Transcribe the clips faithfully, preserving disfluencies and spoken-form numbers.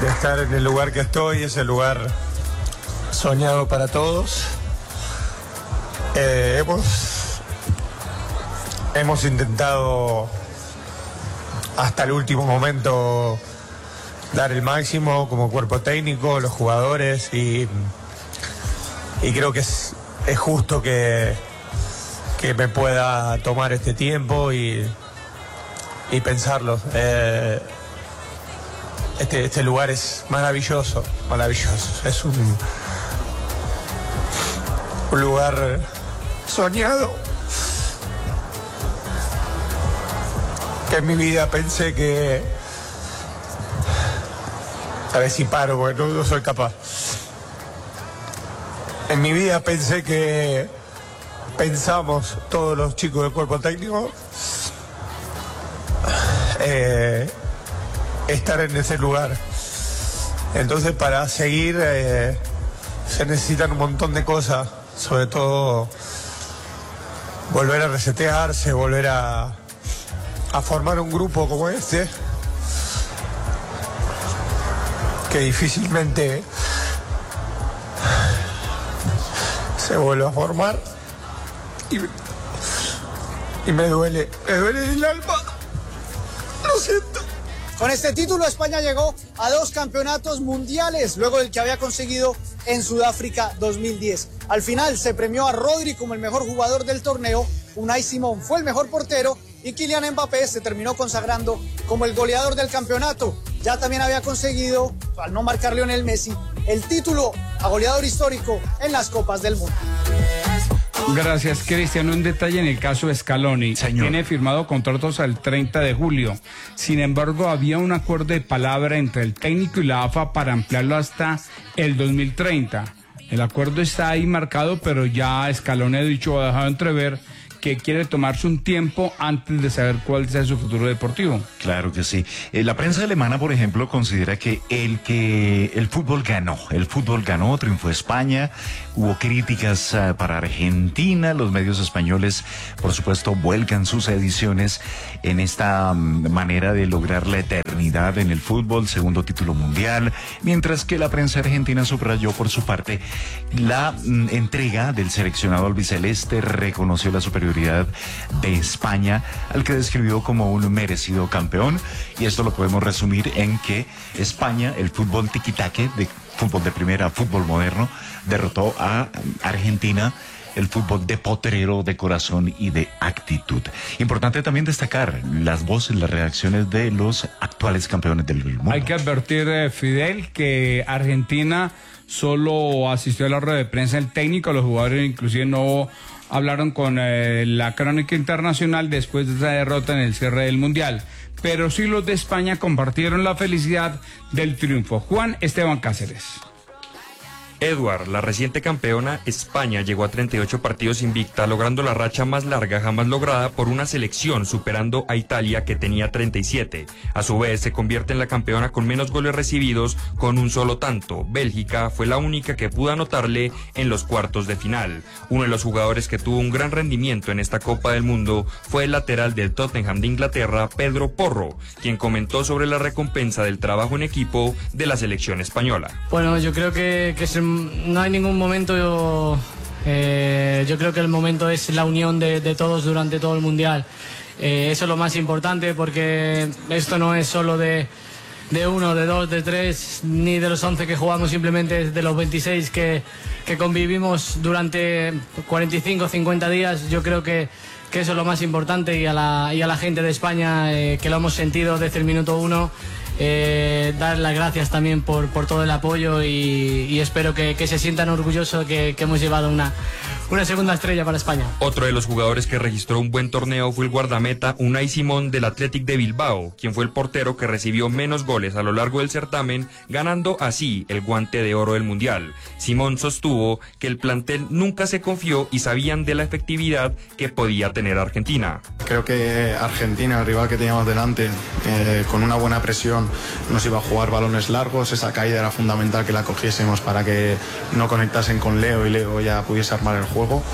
de estar en el lugar que estoy, es el lugar soñado para todos. Eh, hemos, hemos intentado hasta el último momento dar el máximo como cuerpo técnico, los jugadores, y, y creo que es, es justo que, que me pueda tomar este tiempo y, y pensarlo. Eh, este, este lugar es maravilloso, maravilloso. Es un, un lugar soñado, que en mi vida pensé que... A ver si paro, porque no, no soy capaz. En mi vida pensé que pensamos todos los chicos del cuerpo técnico eh, estar en ese lugar. Entonces, para seguir eh, se necesitan un montón de cosas, sobre todo volver a resetearse, volver a, a formar un grupo como este, que difícilmente se vuelve a formar, y, y me duele, me duele el alma, lo siento. Con este título España llegó a dos campeonatos mundiales, luego del que había conseguido en Sudáfrica dos mil diez. Al final se premió a Rodri como el mejor jugador del torneo, Unai Simón fue el mejor portero y Kylian Mbappé se terminó consagrando como el goleador del campeonato. Ya también había conseguido, al no marcar Lionel Messi, el título a goleador histórico en las Copas del Mundo. Gracias, Cristian. Un detalle en el caso de Scaloni. Señor. Tiene firmado contratos al treinta de julio. Sin embargo, había un acuerdo de palabra entre el técnico y la A F A para ampliarlo hasta el dos mil treinta. El acuerdo está ahí marcado, pero ya Scaloni ha dicho o ha dejado entrever que quiere tomarse un tiempo antes de saber cuál sea su futuro deportivo. Claro que sí. Eh, la prensa alemana, por ejemplo, considera que el que el fútbol ganó, el fútbol ganó, triunfó España, hubo críticas uh, para Argentina, los medios españoles, por supuesto, vuelcan sus ediciones en esta um, manera de lograr la eternidad en el fútbol, segundo título mundial, mientras que la prensa argentina subrayó por su parte la um, entrega del seleccionado albiceleste, reconoció la superioridad de España, al que describió como un merecido campeón, y esto lo podemos resumir en que España, el fútbol tiquitaque, de fútbol de primera, fútbol moderno, derrotó a Argentina, el fútbol de potrero, de corazón y de actitud. Importante también destacar las voces, las reacciones de los actuales campeones del mundo. Hay que advertir, eh, Fidel, que Argentina solo asistió a la rueda de prensa el técnico, los jugadores inclusive no hablaron con eh, la crónica internacional después de esa derrota en el cierre del Mundial. Pero sí los de España compartieron la felicidad del triunfo. Juan Esteban Cáceres. Edward, la reciente campeona, España llegó a treinta y ocho partidos invicta, logrando la racha más larga jamás lograda por una selección, superando a Italia, que tenía treinta y siete. A su vez, se convierte en la campeona con menos goles recibidos, con un solo tanto. Bélgica fue la única que pudo anotarle en los cuartos de final. Uno de los jugadores que tuvo un gran rendimiento en esta Copa del Mundo fue el lateral del Tottenham de Inglaterra, Pedro Porro, quien comentó sobre la recompensa del trabajo en equipo de la selección española. Bueno, yo creo que, que es el no hay ningún momento, yo, eh, yo creo que el momento es la unión de, de todos durante todo el Mundial. Eh, eso es lo más importante, porque esto no es solo de, de uno, de dos, de tres, ni de los once que jugamos, simplemente de los veintiséis que, que convivimos durante cuarenta y cinco, cincuenta días. Yo creo que, que eso es lo más importante, y a la, y a la gente de España, eh, que lo hemos sentido desde el minuto uno. Eh, dar las gracias también por, por todo el apoyo, y, y espero que, que se sientan orgullosos que, que hemos llevado una, una segunda estrella para España. Otro de los jugadores que registró un buen torneo fue el guardameta Unai Simón del Athletic de Bilbao, quien fue el portero que recibió menos goles a lo largo del certamen, ganando así el guante de oro del Mundial. Simón sostuvo que el plantel nunca se confió y sabían de la efectividad que podía tener Argentina. Creo que Argentina, el rival que teníamos delante, eh, con una buena presión nos iba a jugar balones largos. Esa caída era fundamental, que la cogiésemos para que no conectasen con Leo y Leo ya pudiese armar el juego.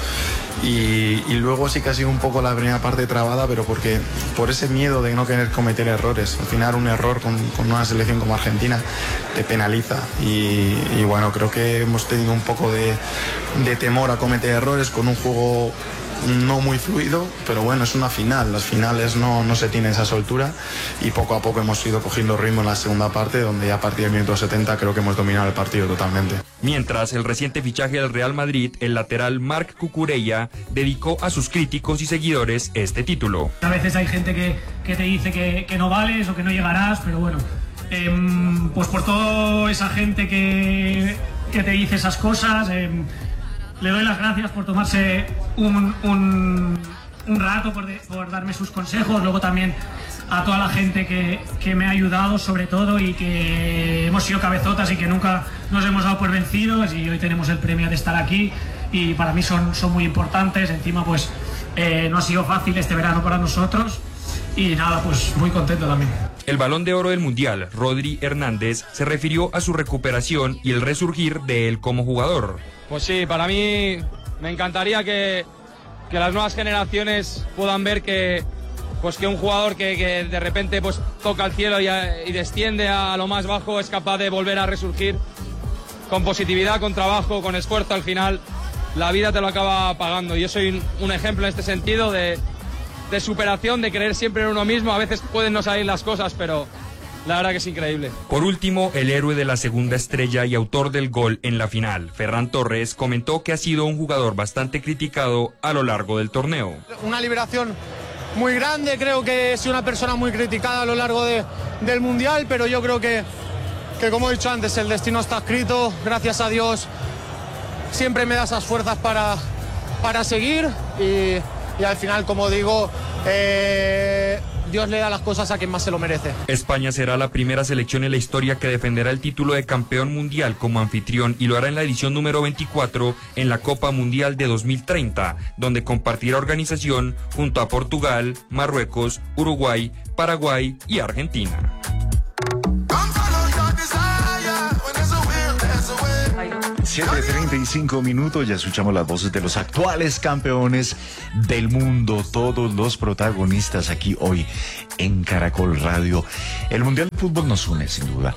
Y, y luego sí que ha sido un poco la primera parte trabada, pero porque por ese miedo de no querer cometer errores. Al final un error con, con una selección como Argentina te penaliza y, y bueno, creo que hemos tenido un poco de, de temor a cometer errores con un juego no muy fluido, pero bueno, es una final, las finales no, no se tiene esa soltura y poco a poco hemos ido cogiendo ritmo en la segunda parte, donde ya a partir del minuto setenta creo que hemos dominado el partido totalmente. Mientras, el reciente fichaje del Real Madrid, el lateral Marc Cucurella, dedicó a sus críticos y seguidores este título. A veces hay gente que, que te dice que, que no vales o que no llegarás, pero bueno, eh, pues por toda esa gente que, que te dice esas cosas, eh, le doy las gracias por tomarse un, un, un rato, por, de, por darme sus consejos, luego también a toda la gente que, que me ha ayudado sobre todo y que hemos sido cabezotas y que nunca nos hemos dado por vencidos y hoy tenemos el premio de estar aquí y para mí son, son muy importantes, encima pues eh, no ha sido fácil este verano para nosotros y nada, pues muy contento también. El Balón de Oro del Mundial, Rodri Hernández, se refirió a su recuperación y el resurgir de él como jugador. Pues sí, para mí me encantaría que, que las nuevas generaciones puedan ver que, pues que un jugador que, que de repente pues toca el cielo y, a, y desciende a lo más bajo es capaz de volver a resurgir con positividad, con trabajo, con esfuerzo. Al final la vida te lo acaba pagando. Yo soy un, un ejemplo en este sentido de, de superación, de creer siempre en uno mismo. A veces pueden no salir las cosas, pero la verdad que es increíble. Por último, el héroe de la segunda estrella y autor del gol en la final, Ferran Torres, comentó que ha sido un jugador bastante criticado a lo largo del torneo. Una liberación muy grande, creo que he sido una persona muy criticada a lo largo de, del Mundial, pero yo creo que, que, como he dicho antes, el destino está escrito. Gracias a Dios siempre me da esas fuerzas para, para seguir y, y al final, como digo, eh, Dios le da las cosas a quien más se lo merece. España será la primera selección en la historia que defenderá el título de campeón mundial como anfitrión y lo hará en la edición número veinticuatro en la Copa Mundial de dos mil treinta, donde compartirá organización junto a Portugal, Marruecos, Uruguay, Paraguay y Argentina. siete treinta y cinco minutos, ya escuchamos las voces de los actuales campeones del mundo, todos los protagonistas aquí hoy en Caracol Radio. El Mundial de Fútbol nos une, sin duda,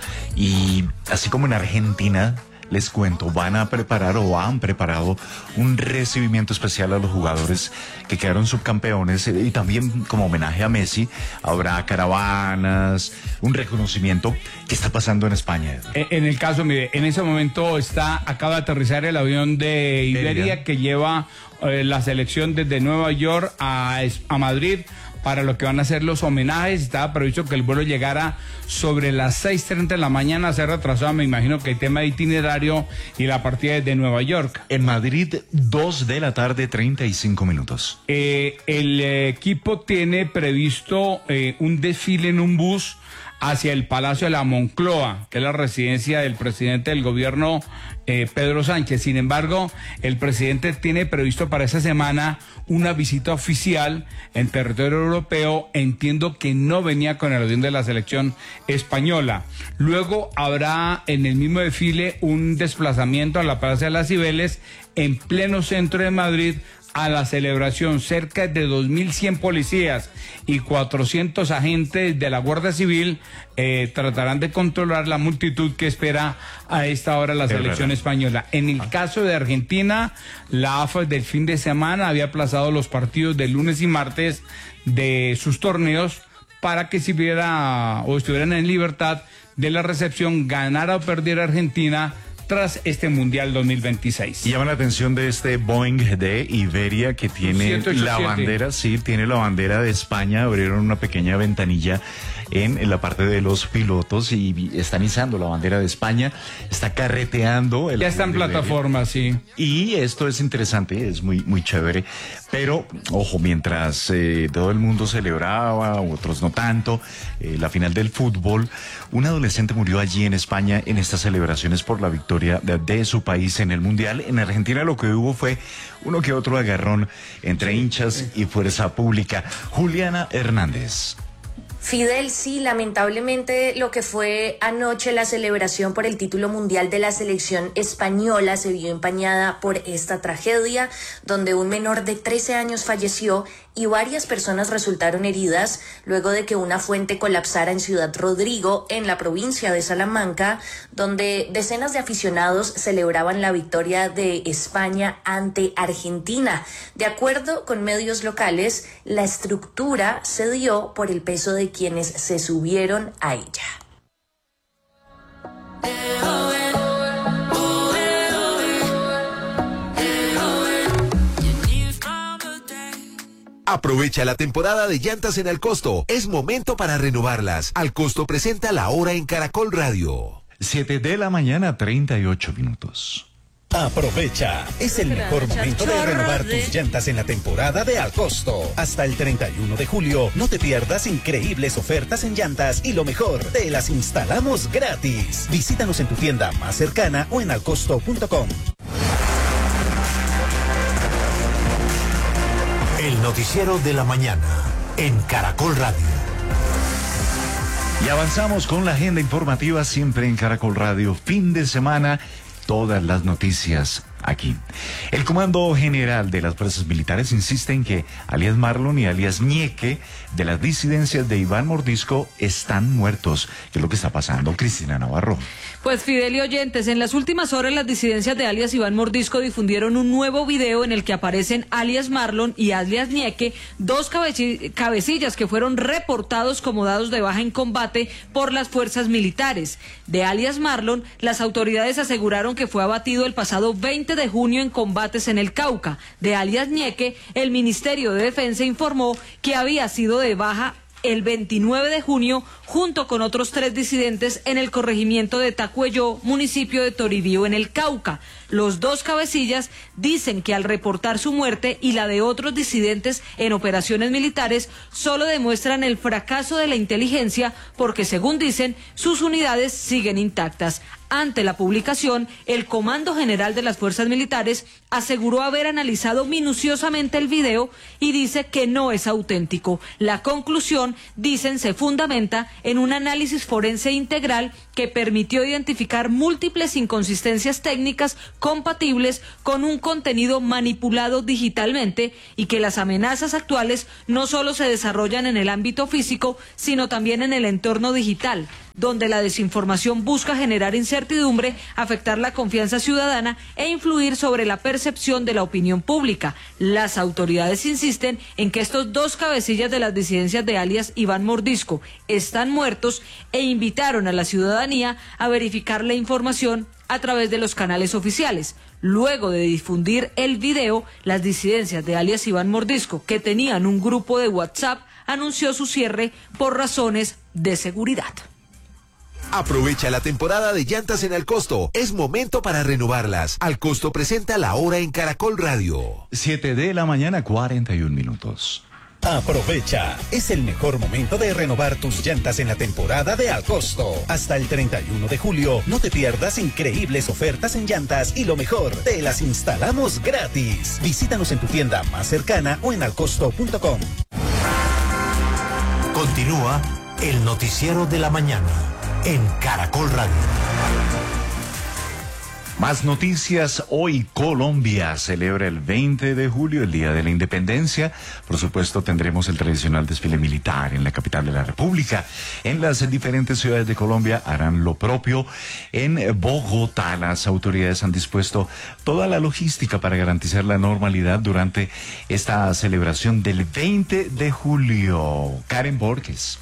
y así como en Argentina, les cuento, van a preparar o han preparado un recibimiento especial a los jugadores que quedaron subcampeones y también como homenaje a Messi habrá caravanas, un reconocimiento. ¿Qué está pasando en España? En el caso, mire, en ese momento está, acaba de aterrizar el avión de Iberia, Iberia. que lleva eh, la selección desde Nueva York a, a Madrid para lo que van a ser los homenajes. Estaba previsto que el vuelo llegara sobre las seis treinta de la mañana, se ha retrasado, me imagino que el tema de itinerario y la partida desde Nueva York. En Madrid, dos de la tarde, treinta y cinco minutos. Eh, el eh, equipo tiene previsto eh, un desfile en un bus hacia el Palacio de la Moncloa, que es la residencia del presidente del gobierno, eh, Pedro Sánchez. Sin embargo, el presidente tiene previsto para esa semana una visita oficial en territorio europeo. Entiendo que no venía con el avión de la selección española. Luego habrá en el mismo desfile un desplazamiento a la Plaza de las Cibeles en pleno centro de Madrid, a la celebración. Cerca de dos mil cien policías y cuatrocientos agentes de la Guardia Civil eh, tratarán de controlar la multitud que espera a esta hora la selección española. En el caso de Argentina, la A F A del fin de semana había aplazado los partidos de lunes y martes de sus torneos para que si hubiera o estuvieran en libertad de la recepción, ganara o perdiera Argentina tras este Mundial dos mil veintiséis. Y llama la atención de este Boeing de Iberia que tiene ciento ochenta y siete. La bandera, sí, tiene la bandera de España. Abrieron una pequeña ventanilla en, en la parte de los pilotos y están izando la bandera de España. Está carreteando. El ya está en plataforma, sí. Y esto es interesante, es muy, muy chévere. Pero, ojo, mientras eh, todo el mundo celebraba, otros no tanto, eh, la final del fútbol, un adolescente murió allí en España en estas celebraciones por la victoria de, de su país en el Mundial. En Argentina lo que hubo fue uno que otro agarrón entre hinchas y fuerza pública. Juliana Hernández. Fidel, sí, lamentablemente lo que fue anoche la celebración por el título mundial de la selección española se vio empañada por esta tragedia, donde un menor de trece años falleció y varias personas resultaron heridas luego de que una fuente colapsara en Ciudad Rodrigo, en la provincia de Salamanca, donde decenas de aficionados celebraban la victoria de España ante Argentina. De acuerdo con medios locales, la estructura se dio por el peso de quienes se subieron a ella. Aprovecha la temporada de llantas en Alcosto. Es momento para renovarlas. Alcosto presenta La Hora en Caracol Radio. siete de la mañana, treinta y ocho minutos. Aprovecha, es el mejor momento de renovar tus llantas en la temporada de Alcosto. Hasta el treinta y uno de julio, no te pierdas increíbles ofertas en llantas y lo mejor, te las instalamos gratis. Visítanos en tu tienda más cercana o en alcosto punto com. El noticiero de la mañana en Caracol Radio. Y avanzamos con la agenda informativa siempre en Caracol Radio. Fin de semana, todas las noticias aquí. El Comando General de las Fuerzas Militares insiste en que alias Marlon y alias Ñeque de las disidencias de Iván Mordisco están muertos. ¿Qué es lo que está pasando, Cristina Navarro? Pues Fidel y oyentes, en las últimas horas las disidencias de alias Iván Mordisco difundieron un nuevo video en el que aparecen alias Marlon y alias Ñeque, dos cabeci- cabecillas que fueron reportados como dados de baja en combate por las fuerzas militares. De alias Marlon, las autoridades aseguraron que fue abatido el pasado veinte de junio en combates en el Cauca. De alias Ñeque, el Ministerio de Defensa informó que había sido de baja el veintinueve de junio junto con otros tres disidentes en el corregimiento de Tacuelló, municipio de Toribío, en el Cauca. Los dos cabecillas dicen que al reportar su muerte y la de otros disidentes en operaciones militares solo demuestran el fracaso de la inteligencia porque, según dicen, sus unidades siguen intactas. Ante la publicación, el Comando General de las Fuerzas Militares aseguró haber analizado minuciosamente el video y dice que no es auténtico. La conclusión, dicen, se fundamenta en un análisis forense integral que permitió identificar múltiples inconsistencias técnicas compatibles con un contenido manipulado digitalmente y que las amenazas actuales no solo se desarrollan en el ámbito físico, sino también en el entorno digital, donde la desinformación busca generar incertidumbre, afectar la confianza ciudadana e influir sobre la percepción de la opinión pública. Las autoridades insisten en que estos dos cabecillas de las disidencias de alias Iván Mordisco están muertos e invitaron a la ciudadanía a verificar la información a través de los canales oficiales. Luego de difundir el video, las disidencias de alias Iván Mordisco, que tenían un grupo de WhatsApp, anunció su cierre por razones de seguridad. Aprovecha la temporada de llantas en Alcosto. Es momento para renovarlas. Alcosto presenta La Hora en Caracol Radio. siete de la mañana, cuarenta y un minutos. Aprovecha, es el mejor momento de renovar tus llantas en la temporada de Alcosto. Hasta el treinta y uno de julio, no te pierdas increíbles ofertas en llantas y lo mejor, te las instalamos gratis. Visítanos en tu tienda más cercana o en alcosto punto com. Continúa el noticiero de la mañana en Caracol Radio. Más noticias. Hoy Colombia celebra el veinte de julio, el Día de la Independencia. Por supuesto, tendremos el tradicional desfile militar en la capital de la República. En las diferentes ciudades de Colombia harán lo propio. En Bogotá, las autoridades han dispuesto toda la logística para garantizar la normalidad durante esta celebración del veinte de julio. Karen Borges.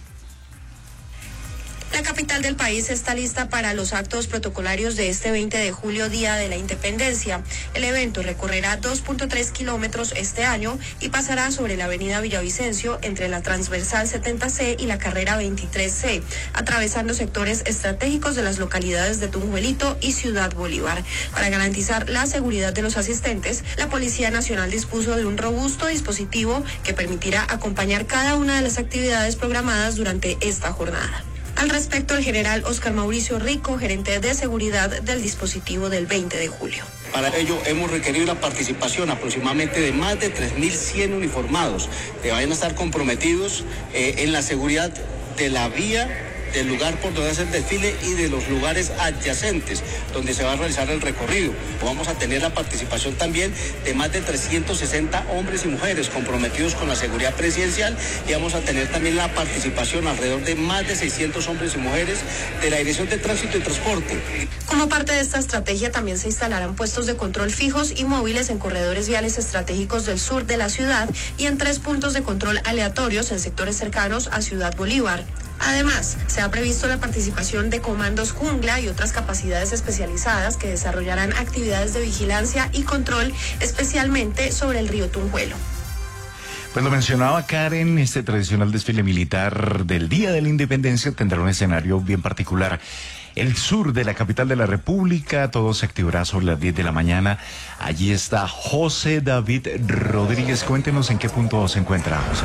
La capital del país está lista para los actos protocolarios de este veinte de julio, Día de la Independencia. El evento recorrerá dos punto tres kilómetros este año y pasará sobre la avenida Villavicencio entre la transversal setenta ce y la carrera veintitrés ce, atravesando sectores estratégicos de las localidades de Tunjuelito y Ciudad Bolívar. Para garantizar la seguridad de los asistentes, la Policía Nacional dispuso de un robusto dispositivo que permitirá acompañar cada una de las actividades programadas durante esta jornada. Al respecto, el general Oscar Mauricio Rico, gerente de seguridad del dispositivo del veinte de julio. Para ello hemos requerido la participación aproximadamente de más de tres mil cien uniformados que vayan a estar comprometidos eh, en la seguridad de la vía, del lugar por donde hace el desfile y de los lugares adyacentes donde se va a realizar el recorrido. Vamos a tener la participación también de más de trescientos sesenta hombres y mujeres comprometidos con la seguridad presidencial, y vamos a tener también la participación alrededor de más de seiscientos hombres y mujeres de la Dirección de Tránsito y Transporte. Como parte de esta estrategia también se instalarán puestos de control fijos y móviles en corredores viales estratégicos del sur de la ciudad y en tres puntos de control aleatorios en sectores cercanos a Ciudad Bolívar. Además, se ha previsto la participación de comandos jungla y otras capacidades especializadas que desarrollarán actividades de vigilancia y control, especialmente sobre el río Tunjuelo. Pues lo mencionaba Karen, este tradicional desfile militar del Día de la Independencia tendrá un escenario bien particular. El sur de la capital de la República, todo se activará sobre las diez de la mañana. Allí está José David Rodríguez. Cuéntenos en qué punto se encuentra, José.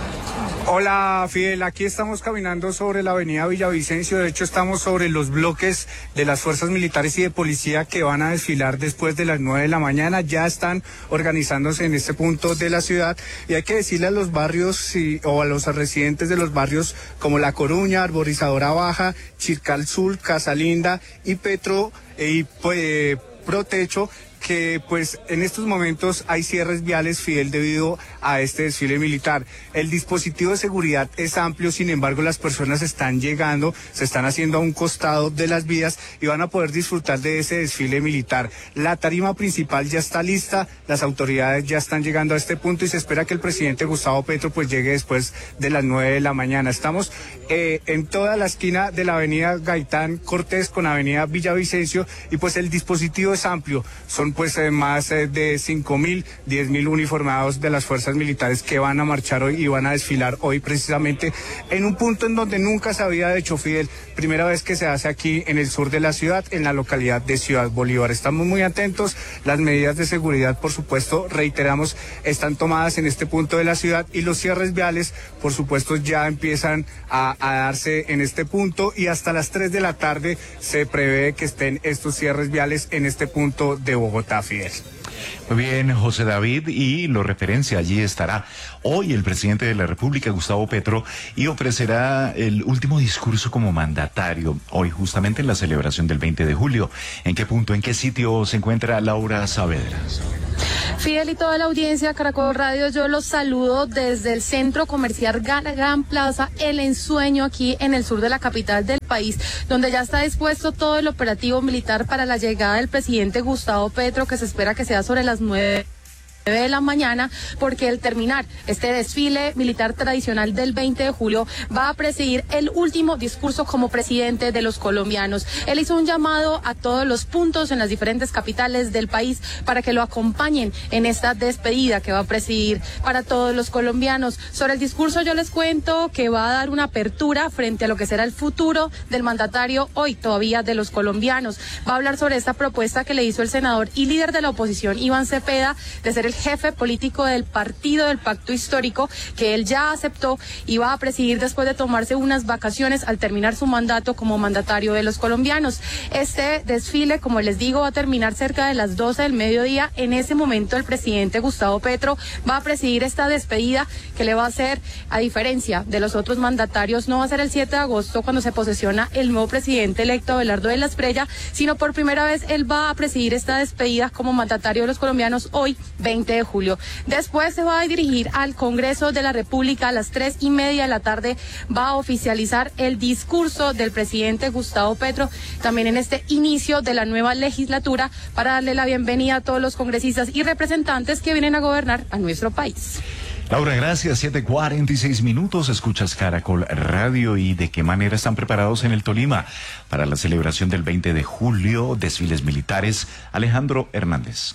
Hola Fidel, aquí estamos caminando sobre la avenida Villavicencio. De hecho estamos sobre los bloques de las fuerzas militares y de policía que van a desfilar después de las nueve de la mañana. Ya están organizándose en este punto de la ciudad, y hay que decirle a los barrios y, o a los residentes de los barrios como La Coruña, Arborizadora Baja, Chircal Sur, Casalinda y Petro y pues, Protecho, que pues en estos momentos hay cierres viales, Fidel, debido a este desfile militar. El dispositivo de seguridad es amplio, sin embargo las personas están llegando, se están haciendo a un costado de las vías y van a poder disfrutar de ese desfile militar. La tarima principal ya está lista, las autoridades ya están llegando a este punto y se espera que el presidente Gustavo Petro pues llegue después de las nueve de la mañana. Estamos eh, en toda la esquina de la avenida Gaitán Cortés con avenida Villavicencio, y pues el dispositivo es amplio, son pues eh, más eh, de cinco mil, diez mil uniformados de las fuerzas militares que van a marchar hoy y van a desfilar hoy precisamente en un punto en donde nunca se había hecho, Fidel, primera vez que se hace aquí en el sur de la ciudad, en la localidad de Ciudad Bolívar. Estamos muy atentos, las medidas de seguridad, por supuesto, reiteramos, están tomadas en este punto de la ciudad, y los cierres viales, por supuesto, ya empiezan a, a darse en este punto, y hasta las tres de la tarde se prevé que estén estos cierres viales en este punto de Bogotá. Fidel. Muy bien, José David, y lo referencia, allí estará hoy el presidente de la República, Gustavo Petro, y ofrecerá el último discurso como mandatario, hoy justamente en la celebración del veinte de julio. ¿En qué punto, en qué sitio se encuentra Laura Saavedra? Fidel y toda la audiencia de Caracol Radio, yo los saludo desde el centro comercial Gran Plaza, El Ensueño, aquí en el sur de la capital del país, donde ya está dispuesto todo el operativo militar para la llegada del presidente Gustavo Petro, que se espera que sea sobre las nueve de la mañana, porque al terminar este desfile militar tradicional del veinte de julio va a presidir el último discurso como presidente de los colombianos. Él hizo un llamado a todos los puntos en las diferentes capitales del país para que lo acompañen en esta despedida que va a presidir para todos los colombianos. Sobre el discurso yo les cuento que va a dar una apertura frente a lo que será el futuro del mandatario hoy todavía de los colombianos. Va a hablar sobre esta propuesta que le hizo el senador y líder de la oposición Iván Cepeda de ser el jefe político del partido del Pacto Histórico, que él ya aceptó y va a presidir después de tomarse unas vacaciones al terminar su mandato como mandatario de los colombianos. Este desfile, como les digo, va a terminar cerca de las doce del mediodía. En ese momento el presidente Gustavo Petro va a presidir esta despedida que le va a hacer, a diferencia de los otros mandatarios, no va a ser el siete de agosto cuando se posesiona el nuevo presidente electo Abelardo de la Espriella, sino por primera vez él va a presidir esta despedida como mandatario de los colombianos hoy, veinte de julio. Después se va a dirigir al Congreso de la República a las tres y media de la tarde, va a oficializar el discurso del presidente Gustavo Petro, también en este inicio de la nueva legislatura, para darle la bienvenida a todos los congresistas y representantes que vienen a gobernar a nuestro país. Laura, gracias. siete cuarenta y seis minutos. Escuchas Caracol Radio. ¿Y de qué manera están preparados en el Tolima para la celebración del veinte de julio? Desfiles militares. Alejandro Hernández.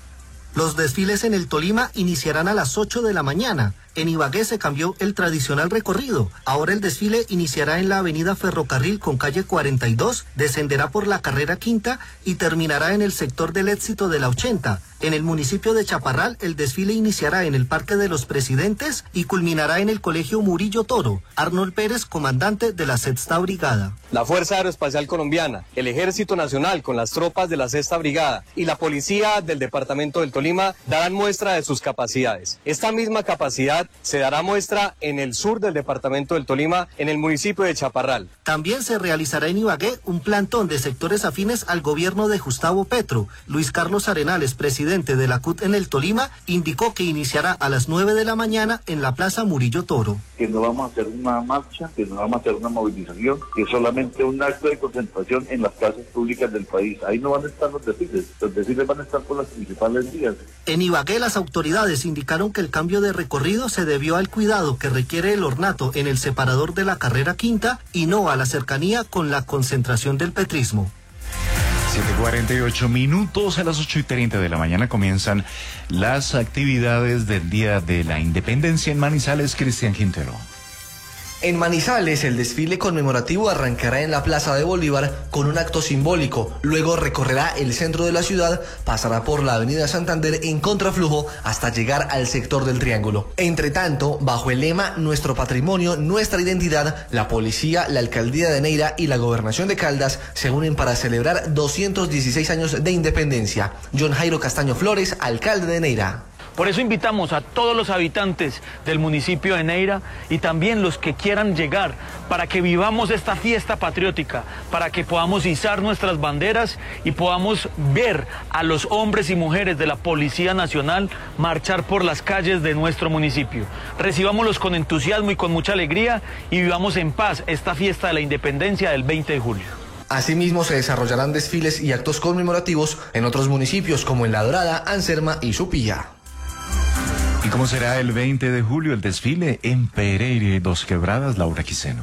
Los desfiles en el Tolima iniciarán a las ocho de la mañana. En Ibagué se cambió el tradicional recorrido. Ahora el desfile iniciará en la avenida Ferrocarril con calle cuarenta y dos, descenderá por la carrera quinta y terminará en el sector del Éxito de la ochenta. En el municipio de Chaparral, el desfile iniciará en el Parque de los Presidentes y culminará en el Colegio Murillo Toro. Arnold Pérez, comandante de la Sexta Brigada. La Fuerza Aeroespacial Colombiana, el Ejército Nacional con las tropas de la Sexta Brigada y la Policía del Departamento del Tolima darán muestra de sus capacidades. Esta misma capacidad se dará muestra en el sur del Departamento del Tolima, en el municipio de Chaparral. También se realizará en Ibagué un plantón de sectores afines al gobierno de Gustavo Petro. Luis Carlos Arenales, presidente de la C U T en el Tolima, indicó que iniciará a las nueve de la mañana en la Plaza Murillo Toro. Que no vamos a hacer una marcha, que no vamos a hacer una movilización, que es solamente un acto de concentración en las plazas públicas del país. Ahí no van a estar los desfiles, los desfiles van a estar por las principales vías. En Ibagué, las autoridades indicaron que el cambio de recorrido se debió al cuidado que requiere el ornato en el separador de la carrera quinta y no a la cercanía con la concentración del petrismo. siete cuarenta y ocho minutos, a las ocho y treinta de la mañana comienzan las actividades del Día de la Independencia en Manizales. Cristian Quintero. En Manizales, el desfile conmemorativo arrancará en la Plaza de Bolívar con un acto simbólico. Luego recorrerá el centro de la ciudad, pasará por la Avenida Santander en contraflujo hasta llegar al sector del Triángulo. Entre tanto, bajo el lema Nuestro Patrimonio, Nuestra Identidad, la Policía, la Alcaldía de Neira y la Gobernación de Caldas se unen para celebrar doscientos dieciséis años de independencia. John Jairo Castaño Flores, alcalde de Neira. Por eso invitamos a todos los habitantes del municipio de Neira y también los que quieran llegar para que vivamos esta fiesta patriótica, para que podamos izar nuestras banderas y podamos ver a los hombres y mujeres de la Policía Nacional marchar por las calles de nuestro municipio. Recibámoslos con entusiasmo y con mucha alegría y vivamos en paz esta fiesta de la independencia del veinte de julio. Asimismo, se desarrollarán desfiles y actos conmemorativos en otros municipios como en La Dorada, Anserma y Supía. ¿Y cómo será el veinte de julio el desfile en Pereira y Dos Quebradas? Laura Quiseno.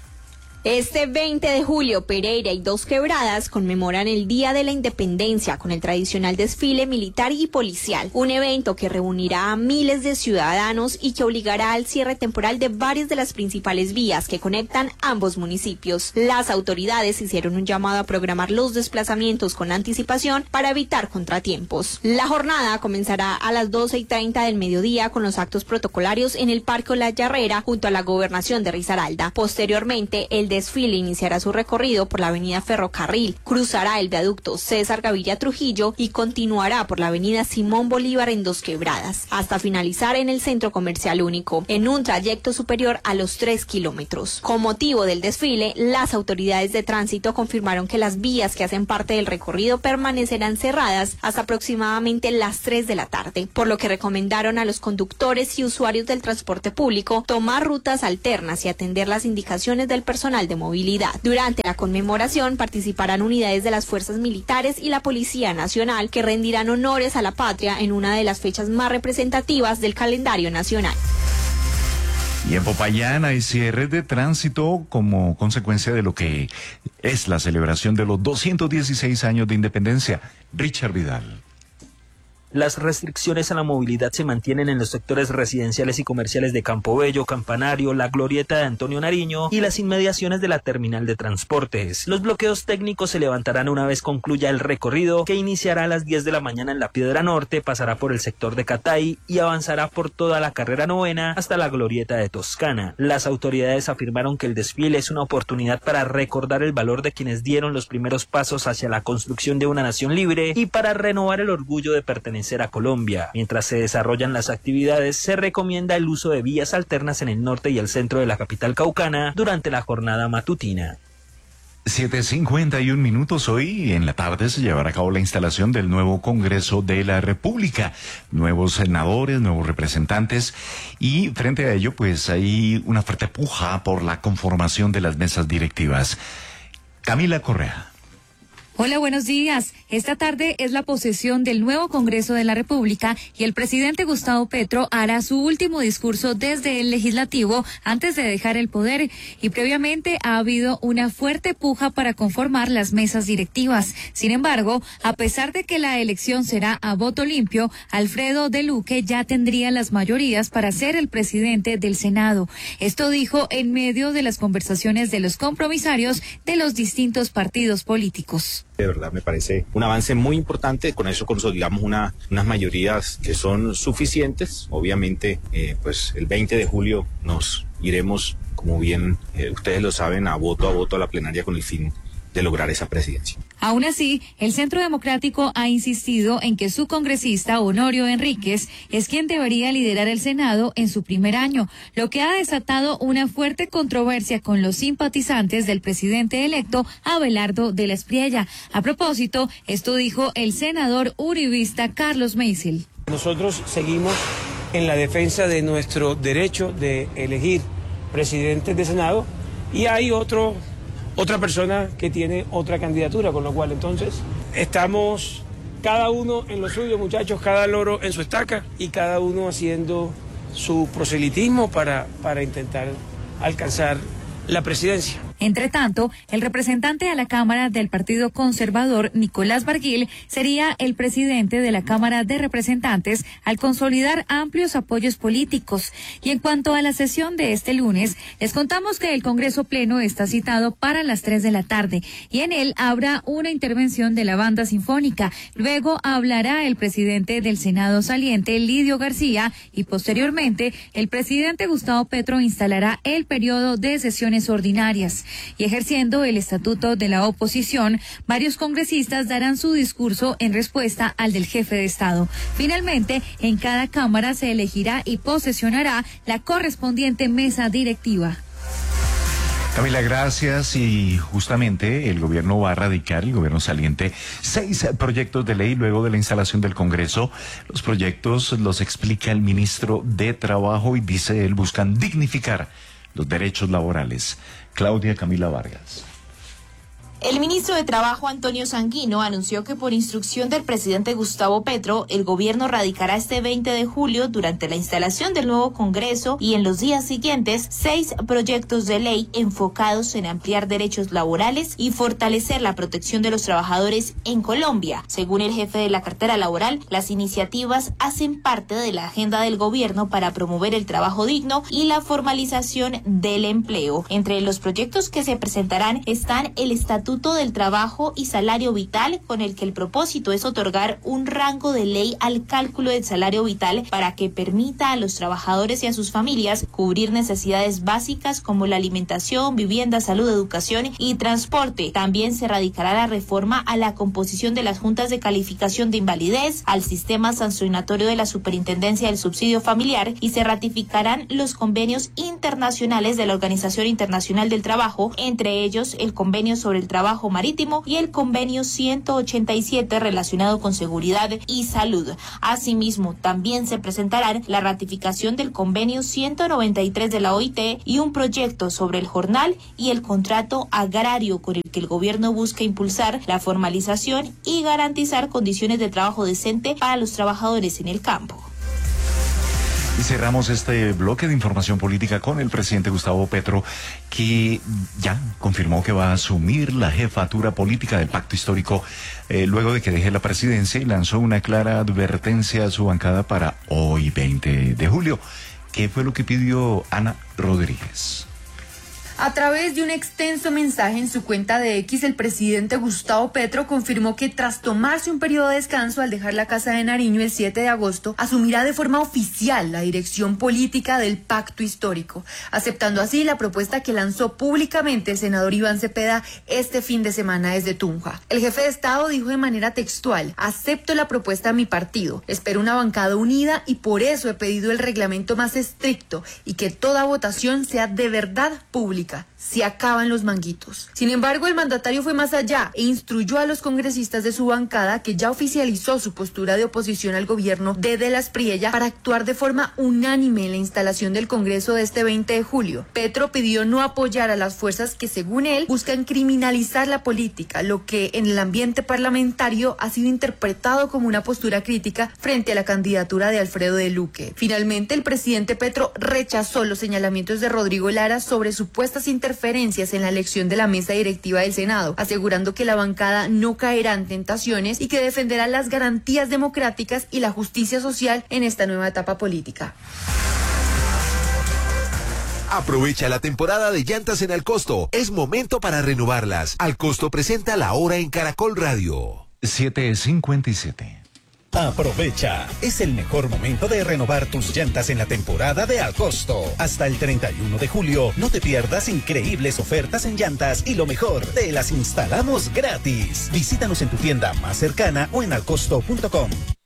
Este veinte de julio, Pereira y Dos Quebradas conmemoran el Día de la Independencia con el tradicional desfile militar y policial, un evento que reunirá a miles de ciudadanos y que obligará al cierre temporal de varias de las principales vías que conectan ambos municipios. Las autoridades hicieron un llamado a programar los desplazamientos con anticipación para evitar contratiempos. La jornada comenzará a las doce y treinta del mediodía con los actos protocolarios en el Parque La Yarrera junto a la Gobernación de Risaralda. Posteriormente, el desfile iniciará su recorrido por la avenida Ferrocarril, cruzará el viaducto César Gaviria Trujillo y continuará por la avenida Simón Bolívar en Dos Quebradas, hasta finalizar en el Centro Comercial Único, en un trayecto superior a los tres kilómetros. Con motivo del desfile, las autoridades de tránsito confirmaron que las vías que hacen parte del recorrido permanecerán cerradas hasta aproximadamente las tres de la tarde, por lo que recomendaron a los conductores y usuarios del transporte público tomar rutas alternas y atender las indicaciones del personal de movilidad. Durante la conmemoración participarán unidades de las fuerzas militares y la Policía Nacional que rendirán honores a la patria en una de las fechas más representativas del calendario nacional. Y en Popayán hay cierres de tránsito como consecuencia de lo que es la celebración de los doscientos dieciséis años de independencia. Richard Vidal. Las restricciones a la movilidad se mantienen en los sectores residenciales y comerciales de Campobello, Campanario, la Glorieta de Antonio Nariño y las inmediaciones de la terminal de transportes. Los bloqueos técnicos se levantarán una vez concluya el recorrido, que iniciará a las diez de la mañana en la Piedra Norte, pasará por el sector de Catay y avanzará por toda la carrera novena hasta la Glorieta de Toscana. Las autoridades afirmaron que el desfile es una oportunidad para recordar el valor de quienes dieron los primeros pasos hacia la construcción de una nación libre y para renovar el orgullo de pertenecer a Colombia. Mientras se desarrollan las actividades, se recomienda el uso de vías alternas en el norte y el centro de la capital caucana durante la jornada matutina. siete cincuenta y un minutos. Hoy en la tarde se llevará a cabo la instalación del nuevo Congreso de la República. Nuevos senadores, nuevos representantes y frente a ello pues hay una fuerte puja por la conformación de las mesas directivas. Camila Correa. Hola, buenos días. Esta tarde es la posesión del nuevo Congreso de la República y el presidente Gustavo Petro hará su último discurso desde el Legislativo antes de dejar el poder, y previamente ha habido una fuerte puja para conformar las mesas directivas. Sin embargo, a pesar de que la elección será a voto limpio, Alfredo de Luque ya tendría las mayorías para ser el presidente del Senado. Esto dijo en medio de las conversaciones de los compromisarios de los distintos partidos políticos. De verdad me parece un avance muy importante, con eso consolidamos una, unas mayorías que son suficientes. Obviamente, eh, pues el veinte de julio nos iremos, como bien eh, ustedes lo saben, a voto a voto a la plenaria con el fin de lograr esa presidencia. Aún así, el Centro Democrático ha insistido en que su congresista Honorio Enríquez es quien debería liderar el Senado en su primer año, lo que ha desatado una fuerte controversia con los simpatizantes del presidente electo Abelardo de la Espriella. A propósito, esto dijo el senador uribista Carlos Meisel. Nosotros seguimos en la defensa de nuestro derecho de elegir presidentes de Senado y hay otro otra persona que tiene otra candidatura, con lo cual entonces estamos cada uno en lo suyo, muchachos, cada loro en su estaca y cada uno haciendo su proselitismo para, para intentar alcanzar la presidencia. Entre tanto, el representante a la Cámara del Partido Conservador, Nicolás Barguil, sería el presidente de la Cámara de Representantes al consolidar amplios apoyos políticos. Y en cuanto a la sesión de este lunes, les contamos que el Congreso Pleno está citado para las tres de la tarde y en él habrá una intervención de la banda sinfónica. Luego hablará el presidente del Senado saliente, Lidio García, y posteriormente el presidente Gustavo Petro instalará el periodo de sesiones ordinarias. Y ejerciendo el estatuto de la oposición, varios congresistas darán su discurso en respuesta al del jefe de Estado. Finalmente, en cada Cámara se elegirá y posesionará la correspondiente mesa directiva. Camila, gracias. Y justamente el gobierno va a radicar, el gobierno saliente, seis proyectos de ley luego de la instalación del Congreso. Los proyectos los explica el ministro de Trabajo y dice él buscan dignificar los derechos laborales. Claudia Camila Vargas. El ministro de Trabajo, Antonio Sanguino, anunció que por instrucción del presidente Gustavo Petro, el gobierno radicará este veinte de julio, durante la instalación del nuevo Congreso y en los días siguientes, seis proyectos de ley enfocados en ampliar derechos laborales y fortalecer la protección de los trabajadores en Colombia. Según el jefe de la cartera laboral, las iniciativas hacen parte de la agenda del gobierno para promover el trabajo digno y la formalización del empleo. Entre los proyectos que se presentarán están el Estatuto del Trabajo y Salario Vital, con el que el propósito es otorgar un rango de ley al cálculo del salario vital para que permita a los trabajadores y a sus familias cubrir necesidades básicas como la alimentación, vivienda, salud, educación y transporte. También se radicará la reforma a la composición de las juntas de calificación de invalidez, al sistema sancionatorio de la Superintendencia del Subsidio Familiar y se ratificarán los convenios internacionales de la Organización Internacional del Trabajo, entre ellos el convenio sobre el trabajo Trabajo Marítimo y el convenio ciento ochenta y siete relacionado con seguridad y salud. Asimismo, también se presentarán la ratificación del convenio ciento noventa y tres de la O I T y un proyecto sobre el jornal y el contrato agrario, con el que el gobierno busca impulsar la formalización y garantizar condiciones de trabajo decente para los trabajadores en el campo. Y cerramos este bloque de información política con el presidente Gustavo Petro, que ya confirmó que va a asumir la jefatura política del pacto histórico eh, luego de que deje la presidencia, y lanzó una clara advertencia a su bancada para hoy, veinte de julio. ¿Qué fue lo que pidió Ana Rodríguez? A través de un extenso mensaje en su cuenta de X, el presidente Gustavo Petro confirmó que tras tomarse un periodo de descanso al dejar la Casa de Nariño el siete de agosto, asumirá de forma oficial la dirección política del pacto histórico, aceptando así la propuesta que lanzó públicamente el senador Iván Cepeda este fin de semana desde Tunja. El jefe de Estado dijo de manera textual: acepto la propuesta de mi partido, espero una bancada unida y por eso he pedido el reglamento más estricto y que toda votación sea de verdad pública. Se acaban los manguitos. Sin embargo, el mandatario fue más allá e instruyó a los congresistas de su bancada, que ya oficializó su postura de oposición al gobierno de De la Espriella, para actuar de forma unánime en la instalación del Congreso de este veinte de julio. Petro pidió no apoyar a las fuerzas que, según él, buscan criminalizar la política, lo que en el ambiente parlamentario ha sido interpretado como una postura crítica frente a la candidatura de Alfredo de Luque. Finalmente, el presidente Petro rechazó los señalamientos de Rodrigo Lara sobre supuestas interferencias en la elección de la mesa directiva del Senado, asegurando que la bancada no caerá en tentaciones y que defenderá las garantías democráticas y la justicia social en esta nueva etapa política. Aprovecha la temporada de llantas en Al Costo. Es momento para renovarlas. Al Costo presenta La Hora en Caracol Radio. siete cincuenta y siete. Aprovecha, es el mejor momento de renovar tus llantas en la temporada de Al Costo. Hasta el treinta y uno de julio, no te pierdas increíbles ofertas en llantas y lo mejor, te las instalamos gratis. Visítanos en tu tienda más cercana o en alcosto punto com.